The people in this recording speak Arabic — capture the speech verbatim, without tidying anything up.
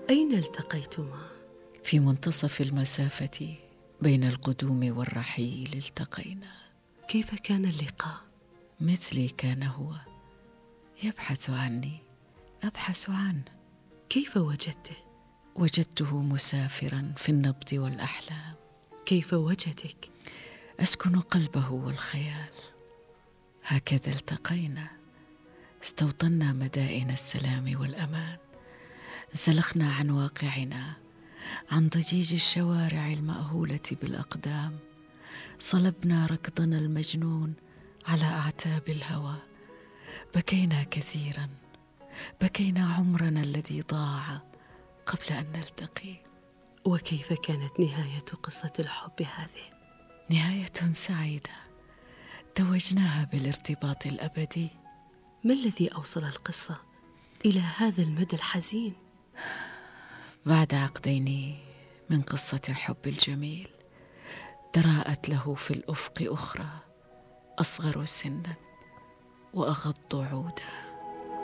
أين التقيتما؟ في منتصف المسافة بين القدوم والرحيل التقينا. كيف كان اللقاء؟ مثلي كان هو، يبحث عني، أبحث عنه. كيف وجدته؟ وجدته مسافرا في النبض والأحلام. كيف وجدك؟ أسكن قلبه والخيال. هكذا التقينا، استوطنا مدائن السلام والأمان، انسلخنا عن واقعنا، عن ضجيج الشوارع المأهولة بالأقدام، صلبنا ركضنا المجنون على أعتاب الهوى. بكينا كثيرا، بكينا عمرنا الذي ضاع قبل أن نلتقي. وكيف كانت نهاية قصة الحب هذه؟ نهاية سعيدة توجناها بالارتباط الأبدي. ما الذي أوصل القصة إلى هذا المدى الحزين؟ بعد عقدين من قصة الحب الجميل، تراءت له في الأفق أخرى أصغر سنا وأغض عودا.